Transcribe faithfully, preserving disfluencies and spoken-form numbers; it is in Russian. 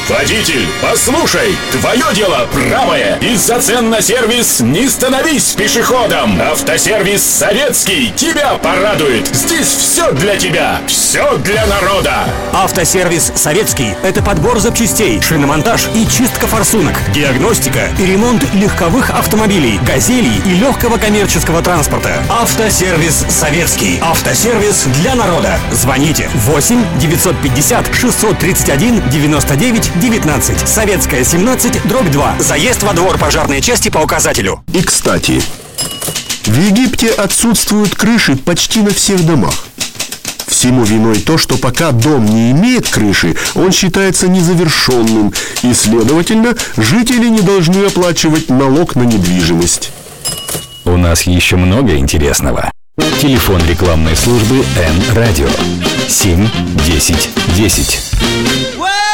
Водитель, послушай, твое дело правое. Из-за цен на сервис не становись пешеходом. Автосервис Советский тебя порадует. Здесь все для тебя, все для народа. Автосервис Советский – это подбор запчастей, шиномонтаж и чистка форсунок, диагностика и ремонт легковых автомобилей, газелей и легкого коммерческого транспорта. Автосервис Советский. Автосервис для народа. Звоните восемь девятьсот пятьдесят шестьсот тридцать один девяносто девять девятнадцать. Советская, семнадцать, дробь два. Заезд во двор пожарной части по указателю. И, кстати, в Египте отсутствуют крыши почти на всех домах. Всему виной то, что пока дом не имеет крыши, он считается незавершенным, и, следовательно, жители не должны оплачивать налог на недвижимость. У нас еще много интересного. Телефон рекламной службы Н-Радио семь десять десять.